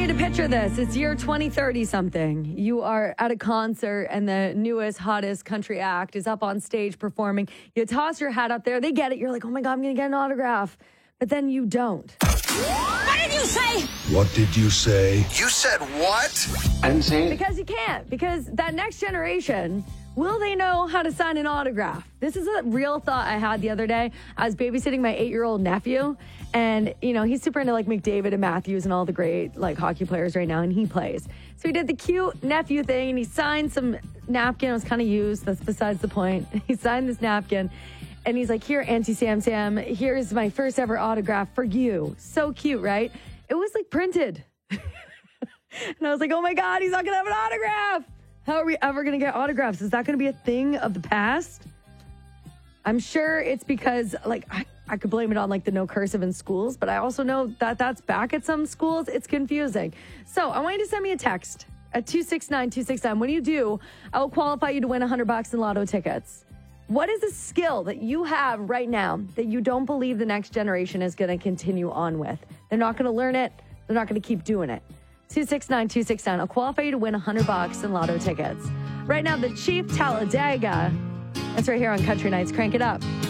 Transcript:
you to picture this. It's year 2030 something. You are at a concert and the newest, hottest country act is up on stage performing. You toss your hat up there. They get it. You're like, oh my God, I'm going to get an autograph. But then you don't. What did you say? What did you say? You said what? I didn't say it. Because you can't. Because that next generation, will they know how to sign an autograph? This is a real thought I had the other day. I was babysitting my 8-year-old nephew. And, you know, he's super into like McDavid and Matthews and all the great like hockey players right now. And he plays. So he did the cute nephew thing and he signed some napkin. It was kind of used. That's besides the point. He signed this napkin. And he's like, here, Auntie Sam, here's my first ever autograph for you. So cute, right? It was like printed. And I was like, oh my God, he's not going to have an autograph. How are we ever going to get autographs? Is that going to be a thing of the past? I'm sure it's because, like, I could blame it on, like, the no cursive in schools, but I also know that that's back at some schools. It's confusing. So I want you to send me a text at 269-269. When you do, I will qualify you to win $100 in lotto tickets. What is a skill that you have right now that you don't believe the next generation is going to continue on with? They're not going to learn it. They're not going to keep doing it. 269-269. I'll qualify you to win $100 in lotto tickets. Right now, the Chief Talladega. That's right here on Country Nights. Crank it up.